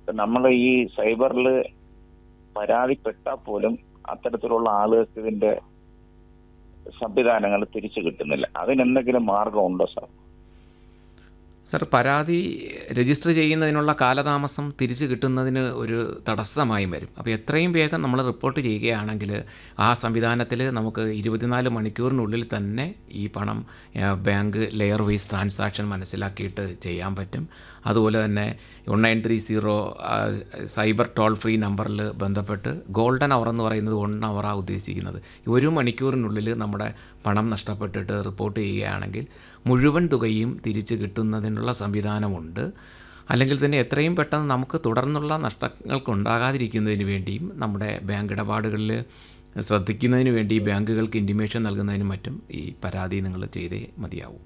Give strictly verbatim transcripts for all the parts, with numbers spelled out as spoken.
നമ്മൾ ഈ സൈബറിൽ പരാതിപ്പെട്ടാൽ പോലും അത്തരത്തിലുള്ള ആളുകൾക്ക് ഇതിന്റെ സംവിധാനങ്ങൾ തിരിച്ചു കിട്ടുന്നില്ല. അതിനെന്തെങ്കിലും മാർഗമുണ്ടോ സാർ? സർ, പരാതി രജിസ്റ്റർ ചെയ്യുന്നതിനുള്ള കാലതാമസം തിരിച്ചു കിട്ടുന്നതിന് ഒരു തടസ്സമായി വരും. അപ്പോൾ എത്രയും വേഗം നമ്മൾ റിപ്പോർട്ട് ചെയ്യുകയാണെങ്കിൽ ആ സംവിധാനത്തിൽ നമുക്ക് ഇരുപത്തിനാല് മണിക്കൂറിനുള്ളിൽ തന്നെ ഈ പണം ബാങ്ക് ലെയർ വൈസ് ട്രാൻസാക്ഷൻ മനസ്സിലാക്കിയിട്ട് ചെയ്യാൻ പറ്റും. അതുപോലെ തന്നെ one nine three zero cyber toll free നമ്പറിൽ ബന്ധപ്പെട്ട് ഗോൾഡൻ അവർ എന്ന് പറയുന്നത് വൺ അവറാണ് ഉദ്ദേശിക്കുന്നത്. ഒരു മണിക്കൂറിനുള്ളിൽ നമ്മുടെ പണം നഷ്ടപ്പെട്ടിട്ട് റിപ്പോർട്ട് ചെയ്യുകയാണെങ്കിൽ മുഴുവൻ തുകയും തിരിച്ച് കിട്ടുന്നതിനുള്ള സംവിധാനമുണ്ട്. അല്ലെങ്കിൽ തന്നെ എത്രയും പെട്ടെന്ന് നമുക്ക് തുടർന്നുള്ള നഷ്ടങ്ങൾക്കുണ്ടാകാതിരിക്കുന്നതിന് വേണ്ടിയും നമ്മുടെ ബാങ്ക് ഇടപാടുകളിൽ ശ്രദ്ധിക്കുന്നതിന് വേണ്ടി ബാങ്കുകൾക്ക് ഇൻറ്റിമേഷൻ നൽകുന്നതിനും മറ്റും ഈ പരാതി നിങ്ങൾ ചെയ്തേ മതിയാവും.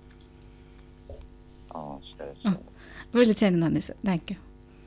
വിളിച്ചതിന് നന്ദി സർ, താങ്ക് യു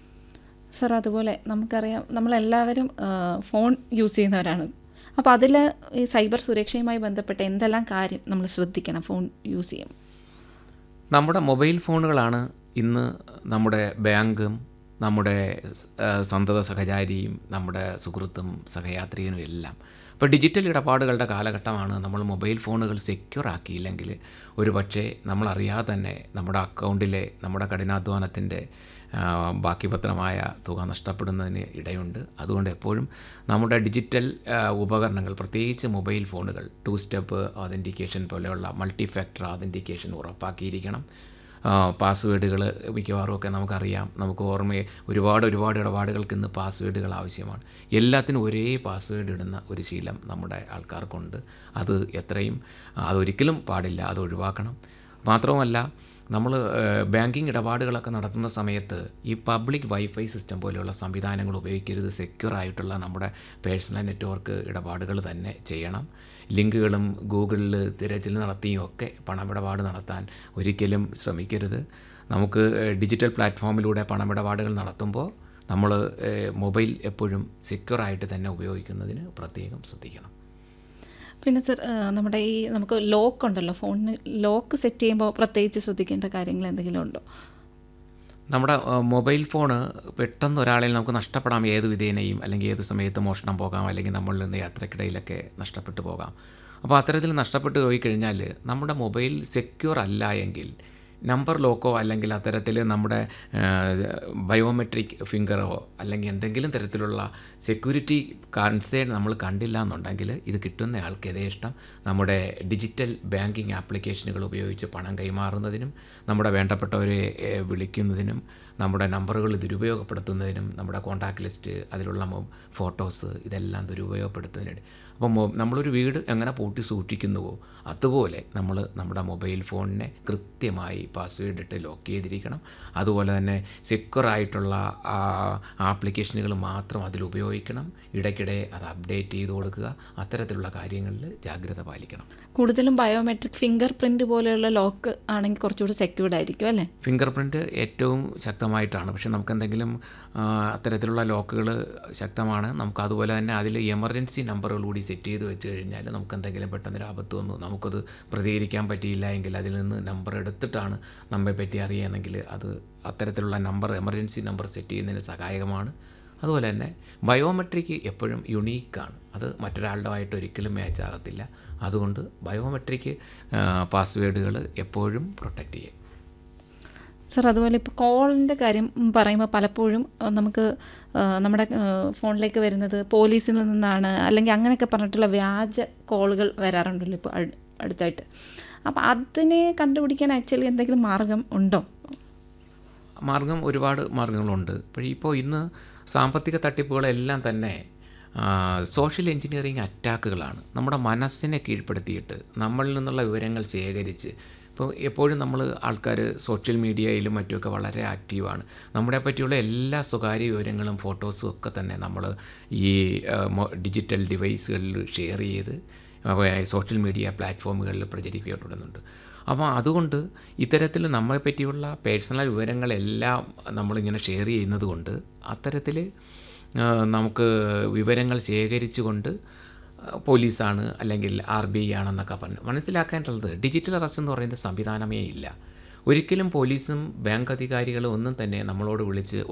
സർ. അതുപോലെ നമുക്കറിയാം, നമ്മളെല്ലാവരും ഫോൺ യൂസ് ചെയ്യുന്നവരാണ്. അപ്പോൾ അതിൽ ഈ സൈബർ സുരക്ഷയുമായി ബന്ധപ്പെട്ട് എന്തെല്ലാം കാര്യം നമ്മൾ ശ്രദ്ധിക്കണം ഫോൺ യൂസ് ചെയ്യും? നമ്മുടെ മൊബൈൽ ഫോണുകളാണ് ഇന്ന് നമ്മുടെ ബാങ്കും നമ്മുടെ സന്തത സഹചാരിയും നമ്മുടെ സുഹൃത്തും സഹയാത്രികനും എല്ലാം. ഇപ്പോൾ ഡിജിറ്റൽ ഇടപാടുകളുടെ കാലഘട്ടമാണ്. നമ്മൾ മൊബൈൽ ഫോണുകൾ സെക്യൂർ ആക്കിയില്ലെങ്കിൽ ഒരു പക്ഷേ നമ്മളറിയാതെ തന്നെ നമ്മുടെ അക്കൗണ്ടിലെ നമ്മുടെ കഠിനാധ്വാനത്തിൻ്റെ ബാക്കി പത്രമായ തുക നഷ്ടപ്പെടുന്നതിന് ഇടയുണ്ട്. അതുകൊണ്ട് എപ്പോഴും നമ്മുടെ ഡിജിറ്റൽ ഉപകരണങ്ങൾ, പ്രത്യേകിച്ച് മൊബൈൽ ഫോണുകൾ, ടു സ്റ്റെപ്പ് ഓതൻറ്റിക്കേഷൻ പോലെയുള്ള മൾട്ടി ഫാക്ടർ ഓതൻറ്റിക്കേഷൻ ഉറപ്പാക്കിയിരിക്കണം. പാസ്വേഡുകൾ മിക്കവാറും ഒക്കെ നമുക്കറിയാം, നമുക്ക് ഓർമ്മയെ ഒരുപാട് ഒരുപാട് ഇടപാടുകൾക്ക് ഇന്ന് പാസ്വേഡുകൾ ആവശ്യമാണ്. എല്ലാത്തിനും ഒരേ പാസ്വേഡ് ഇടുന്ന ഒരു ശീലം നമ്മുടെ ആൾക്കാർക്കുണ്ട്. അത് എത്രയും അതൊരിക്കലും പാടില്ല, അത് ഒഴിവാക്കണം. മാത്രവുമല്ല, നമ്മൾ ബാങ്കിങ് ഇടപാടുകളൊക്കെ നടത്തുന്ന സമയത്ത് ഈ പബ്ലിക് വൈഫൈ സിസ്റ്റം പോലെയുള്ള സംവിധാനങ്ങൾ ഉപയോഗിക്കരുത്. സെക്യൂർ ആയിട്ടുള്ള നമ്മുടെ പേഴ്സണൽ നെറ്റ്വർക്ക് ഇടപാടുകൾ തന്നെ ചെയ്യണം. ലിങ്കുകളും ഗൂഗിളിൽ തിരച്ചിൽ നടത്തിയും ഒക്കെ പണമിടപാട് നടത്താൻ ഒരിക്കലും ശ്രമിക്കരുത്. നമുക്ക് ഡിജിറ്റൽ പ്ലാറ്റ്ഫോമിലൂടെ പണമിടപാടുകൾ നടത്തുമ്പോൾ നമ്മൾ മൊബൈൽ എപ്പോഴും സെക്യൂറായിട്ട് തന്നെ ഉപയോഗിക്കുന്നതിന് പ്രത്യേകം ശ്രദ്ധിക്കണം. പിന്നെ സർ, നമ്മുടെ ഈ നമുക്ക് ലോക്ക് ഉണ്ടല്ലോ, ഫോണിന് ലോക്ക് സെറ്റ് ചെയ്യുമ്പോൾ പ്രത്യേകിച്ച് ശ്രദ്ധിക്കേണ്ട കാര്യങ്ങൾ എന്തെങ്കിലും ഉണ്ടോ? നമ്മുടെ മൊബൈൽ ഫോണ് പെട്ടെന്ന് ഒരാളിൽ നമുക്ക് നഷ്ടപ്പെടാം ഏത് വിധേനയും, അല്ലെങ്കിൽ ഏത് സമയത്ത് മോഷണം പോകാം, അല്ലെങ്കിൽ നമ്മളിൽ നിന്ന് യാത്രക്കിടയിലൊക്കെ നഷ്ടപ്പെട്ടു പോകാം. അപ്പോൾ അത്തരത്തിൽ നഷ്ടപ്പെട്ടു പോയി കഴിഞ്ഞാൽ നമ്മുടെ മൊബൈൽ സെക്യൂർ അല്ല എങ്കിൽ നമ്പർ ലോക്കോ അല്ലെങ്കിൽ അത്തരത്തിൽ നമ്മുടെ ബയോമെട്രിക് ഫിംഗറോ അല്ലെങ്കിൽ എന്തെങ്കിലും തരത്തിലുള്ള സെക്യൂരിറ്റി കൺസേൺ നമ്മൾ കണ്ടില്ല എന്നുണ്ടെങ്കിൽ ഇത് കിട്ടുന്ന ആൾക്ക് യഥേഷ്ടം നമ്മുടെ ഡിജിറ്റൽ ബാങ്കിങ് ആപ്ലിക്കേഷനുകൾ ഉപയോഗിച്ച് പണം കൈമാറുന്നതിനും നമ്മുടെ വേണ്ടപ്പെട്ടവരെ വിളിക്കുന്നതിനും നമ്മുടെ നമ്പറുകൾ ദുരുപയോഗപ്പെടുത്തുന്നതിനും നമ്മുടെ കോൺടാക്റ്റ് ലിസ്റ്റ് അതിലുള്ള ഫോട്ടോസ് ഇതെല്ലാം ദുരുപയോഗപ്പെടുത്തുന്നതിന്. അപ്പം നമ്മളൊരു വീട് എങ്ങനെ പൂട്ടി സൂക്ഷിക്കുന്നുവോ അതുപോലെ നമ്മൾ നമ്മുടെ മൊബൈൽ ഫോണിനെ കൃത്യമായി പാസ്വേഡ് ഇട്ട് ലോക്ക് ചെയ്തിരിക്കണം. അതുപോലെ തന്നെ സെക്യൂറായിട്ടുള്ള ആപ്ലിക്കേഷനുകൾ മാത്രം അതിൽ ഉപയോഗിക്കണം. ഇടയ്ക്കിടെ അത് അപ്ഡേറ്റ് ചെയ്ത് കൊടുക്കുക. അത്തരത്തിലുള്ള കാര്യങ്ങളിൽ ജാഗ്രത പാലിക്കണം. കൂടുതലും ബയോമെട്രിക് ഫിംഗർ പ്രിൻറ്റ് പോലെയുള്ള ലോക്ക് ആണെങ്കിൽ കുറച്ചുകൂടി സെക്യൂർഡ് ആയിരിക്കും അല്ലേ? ഫിംഗർ പ്രിൻറ്റ് ഏറ്റവും ശക്തമായിട്ടാണ്. പക്ഷേ നമുക്കെന്തെങ്കിലും അത്തരത്തിലുള്ള ലോക്കുകൾ ശക്തമാണ്. നമുക്ക് അതുപോലെ തന്നെ അതിൽ എമർജൻസി നമ്പറുകൾ കൂടി സെറ്റ് ചെയ്ത് വെച്ച് കഴിഞ്ഞാൽ നമുക്ക് എന്തെങ്കിലും പെട്ടെന്നൊരു ആപത്ത് വന്നു നമുക്കത് പ്രതികരിക്കാൻ പറ്റിയില്ല എങ്കിൽ അതിൽ നിന്ന് നമ്പർ എടുത്തിട്ടാണ് നമ്മെ പറ്റി അറിയുകയെങ്കിൽ അത് അത്തരത്തിലുള്ള നമ്പർ എമർജൻസി നമ്പർ സെറ്റ് ചെയ്യുന്നതിന് സഹായകമാണ്. അതുപോലെ തന്നെ ബയോമെട്രിക് എപ്പോഴും യുണീക്കാണ്. അത് മറ്റൊരാളുടെ ഒരിക്കലും മാച്ച് ആകത്തില്ല. അതുകൊണ്ട് ബയോമെട്രിക് പാസ്വേഡുകൾ എപ്പോഴും പ്രൊട്ടക്റ്റ് ചെയ്യും. സർ, അതുപോലെ ഇപ്പോൾ കോളിൻ്റെ കാര്യം പറയുമ്പോൾ പലപ്പോഴും നമുക്ക് നമ്മുടെ ഫോണിലേക്ക് വരുന്നത് പോലീസിൽ നിന്നാണ് അല്ലെങ്കിൽ അങ്ങനെയൊക്കെ പറഞ്ഞിട്ടുള്ള വ്യാജ കോളുകൾ വരാറുണ്ടല്ലോ ഇപ്പോൾ അടുത്തായിട്ട്. അപ്പോൾ അതിനെ കണ്ടുപിടിക്കാൻ ആക്ച്വലി എന്തെങ്കിലും മാർഗം ഉണ്ടോ? മാർഗം ഒരുപാട് മാർഗങ്ങളുണ്ട്. ഇപ്പോൾ ഇപ്പോൾ ഇന്ന് സാമ്പത്തിക തട്ടിപ്പുകളെല്ലാം തന്നെ സോഷ്യൽ എൻജിനീയറിങ് അറ്റാക്കുകളാണ്. നമ്മുടെ മനസ്സിനെ കീഴ്പ്പെടുത്തിയിട്ട് നമ്മളിൽ നിന്നുള്ള വിവരങ്ങൾ ശേഖരിച്ച്, ഇപ്പോൾ എപ്പോഴും നമ്മൾ ആൾക്കാർ സോഷ്യൽ മീഡിയയിലും മറ്റുമൊക്കെ വളരെ ആക്റ്റീവാണ്. നമ്മളെ പറ്റിയുള്ള എല്ലാ സ്വകാര്യ വിവരങ്ങളും ഫോട്ടോസും ഒക്കെ തന്നെ നമ്മൾ ഈ ഡിജിറ്റൽ ഡിവൈസുകളിൽ ഷെയർ ചെയ്ത് സോഷ്യൽ മീഡിയ പ്ലാറ്റ്ഫോമുകളിൽ പ്രചരിക്കപ്പെടുന്നുണ്ട്. അപ്പോൾ അതുകൊണ്ട് ഇത്തരത്തിൽ നമ്മളെ പറ്റിയുള്ള പേഴ്സണൽ വിവരങ്ങളെല്ലാം നമ്മളിങ്ങനെ ഷെയർ ചെയ്യുന്നത് കൊണ്ട് അത്തരത്തിൽ നമുക്ക് വിവരങ്ങൾ ശേഖരിച്ചുകൊണ്ട് പോലീസാണ് അല്ലെങ്കിൽ ആർ ബി ഐ ആണെന്നൊക്കെ പറഞ്ഞ് മനസ്സിലാക്കാനുള്ളത് ഡിജിറ്റൽ അറസ്റ്റ് എന്ന് പറയുന്ന സംവിധാനമേ ഇല്ല. ഒരിക്കലും പോലീസും ബാങ്ക് അധികാരികളും ഒന്നും തന്നെ നമ്മളോട് വിളിച്ച്